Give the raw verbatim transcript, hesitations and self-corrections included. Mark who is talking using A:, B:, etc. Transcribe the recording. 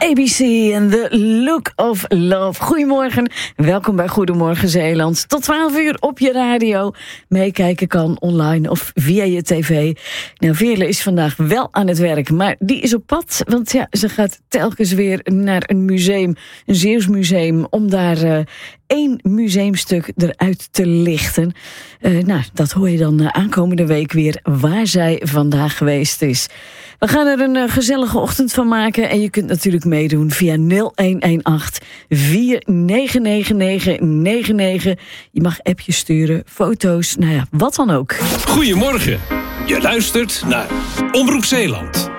A: A B C en The Look of Love. Goedemorgen, welkom bij Goedemorgen Zeeland. Tot twaalf uur op je radio. Meekijken kan online of via je tv. Nou, Veerle is vandaag wel aan het werk, maar die is op pad. Want ja, ze gaat telkens weer naar een museum, een Zeeuws museum, om daar uh, één museumstuk eruit te lichten. Uh, nou, dat hoor je dan uh, aankomende week weer waar zij vandaag geweest is. We gaan er een uh, gezellige ochtend van maken en je kunt natuurlijk meedoen via nul een een acht vier negen negen negen negen negen. Je mag appjes sturen, foto's, nou ja, wat dan ook.
B: Goedemorgen, je luistert naar Omroep Zeeland.